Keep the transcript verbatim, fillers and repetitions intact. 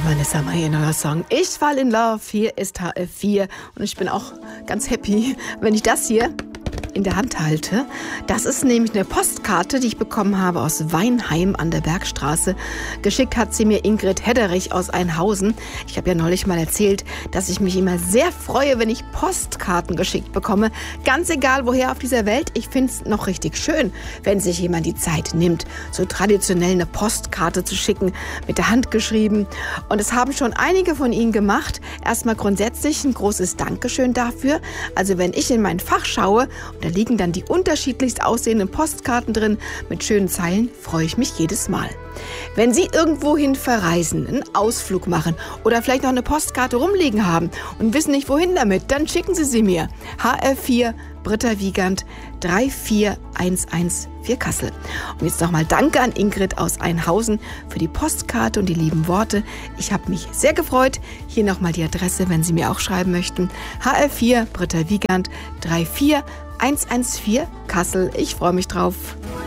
Vanessa Mai, neuer Song. Ich fall in love. Hier ist H F vier. Und ich bin auch ganz happy, wenn ich das hier in der Hand halte. Das ist nämlich eine Postkarte, die ich bekommen habe aus Weinheim an der Bergstraße. Geschickt hat sie mir Ingrid Hedderich aus Einhausen. Ich habe ja neulich mal erzählt, dass ich mich immer sehr freue, wenn ich Postkarten geschickt bekomme. Ganz egal, woher auf dieser Welt. Ich finde es noch richtig schön, wenn sich jemand die Zeit nimmt, so traditionell eine Postkarte zu schicken, mit der Hand geschrieben. Und es haben schon einige von Ihnen gemacht. Erstmal grundsätzlich ein großes Dankeschön dafür. Also wenn ich in mein Fach schaue, da liegen dann die unterschiedlichst aussehenden Postkarten drin mit schönen Zeilen, freue ich mich jedes Mal. Wenn Sie irgendwohin verreisen, einen Ausflug machen oder vielleicht noch eine Postkarte rumliegen haben und wissen nicht, wohin damit, dann schicken Sie sie mir. H F vier, Britta Wiegand, drei vier eins eins vier Kassel. Und jetzt nochmal Danke an Ingrid aus Einhausen für die Postkarte und die lieben Worte. Ich habe mich sehr gefreut. Hier nochmal die Adresse, wenn Sie mir auch schreiben möchten. H F vier, Britta Wiegand, drei vier eins eins vier Kassel. Ich freue mich drauf.